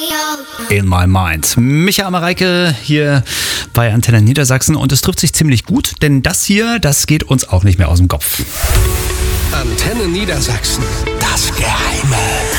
In My Mind. Micha Mareike hier bei Antenne Niedersachsen und es trifft sich ziemlich gut, denn das hier, das geht uns auch nicht mehr aus dem Kopf. Antenne Niedersachsen. Das Geheime.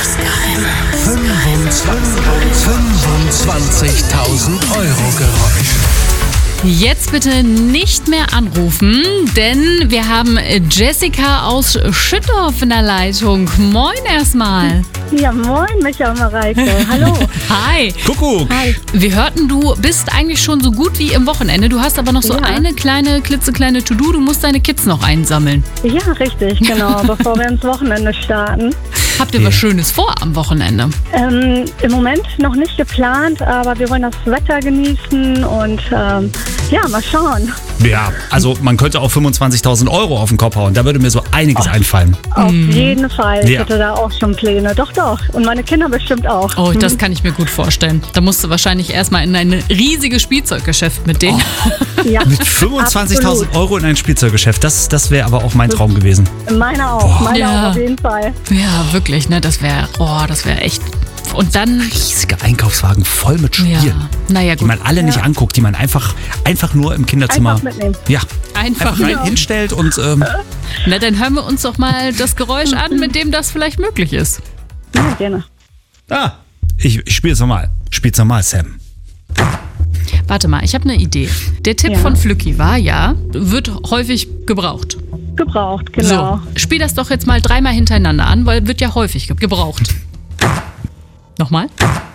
25.000 Euro Geräusch. Jetzt bitte nicht mehr anrufen, denn wir haben Jessica aus Schüttorf in der Leitung. Moin erstmal. Ja, moin, Micha und Mareike. Hallo. Hi. Kuckuck. Hi. Wir hörten, du bist eigentlich schon so gut wie im Wochenende. Du hast aber noch so eine klitzekleine To-Do. Du musst deine Kids noch einsammeln. Ja, richtig, genau, bevor wir ins Wochenende starten. Habt ihr was Schönes vor am Wochenende? Im Moment noch nicht geplant, aber wir wollen das Wetter genießen und mal schauen. Ja, also man könnte auch 25.000 Euro auf den Kopf hauen. Da würde mir so einiges einfallen. Auf jeden Fall. Ich Ja. hätte da auch schon Pläne. Doch. Und meine Kinder bestimmt auch. Oh, das kann ich mir gut vorstellen. Da musst du wahrscheinlich erstmal in ein riesiges Spielzeuggeschäft mit denen. Ja, Mit 25.000 absolut. Euro in ein Spielzeuggeschäft, das wäre aber auch mein Traum gewesen. Meine auch. Meine Ja. auch auf jeden Fall. Ja, wirklich, ne? Das wäre echt. Und dann, Riesige Einkaufswagen voll mit Spielen, naja die gut, man alle nicht anguckt, die man einfach nur im Kinderzimmer Einfach mitnehmen. einfach rein hinstellt und Na, dann hören wir uns doch mal das Geräusch an, mit dem das vielleicht möglich ist. Ja, gerne. ich spiele es nochmal. Spiel's nochmal, Sam. Warte mal, ich habe eine Idee. Der Tipp Ja. von Flücki war wird häufig gebraucht. Gebraucht, genau. So, spiel das doch jetzt mal 3-mal hintereinander an, weil wird ja häufig gebraucht. Nochmal.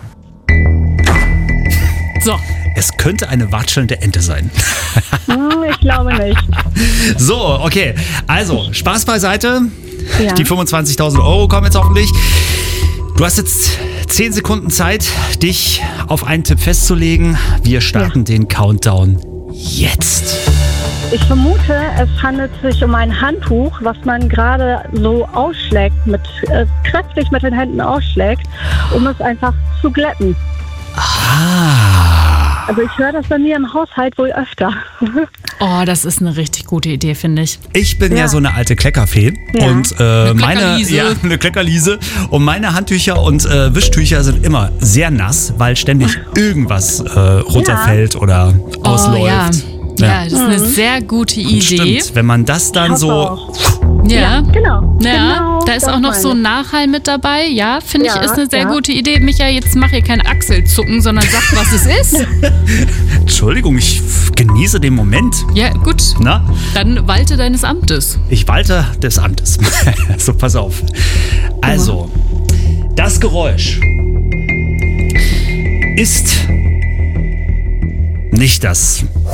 So, Es könnte eine watschelnde Ente sein. Ich glaube nicht. So, okay. Also, Spaß beiseite. Ja. Die 25.000 Euro kommen jetzt hoffentlich. Du hast jetzt 10 Sekunden Zeit, dich auf einen Tipp festzulegen. Wir starten den Countdown jetzt. Ich vermute, es handelt sich um ein Handtuch, was man gerade so ausschlägt, kräftig mit den Händen ausschlägt, um es einfach zu glätten. Also ich höre das bei mir im Haushalt wohl öfter. oh, das ist eine richtig gute Idee, finde ich. Ich bin ja so eine alte Kleckerfee und Kleckerliese. eine Kleckerliese und meine Handtücher und Wischtücher sind immer sehr nass, weil ständig irgendwas runterfällt oder ausläuft. Oh ja. Ja, das ist eine sehr gute Idee. Stimmt, wenn man das dann Ich hoffe so auch. Ja. Genau. Ja, Genau da ist das auch noch so ein meine Nachhall mit dabei. Ja, finde ich, Ja, ist eine sehr ja. gute Idee. Micha, jetzt mach hier kein Achselzucken, sondern sag, was es ist. Entschuldigung, ich genieße den Moment. Ja, gut. Na? Dann walte deines Amtes. Ich walte des Amtes. So, pass auf. Also, das Geräusch ist nicht das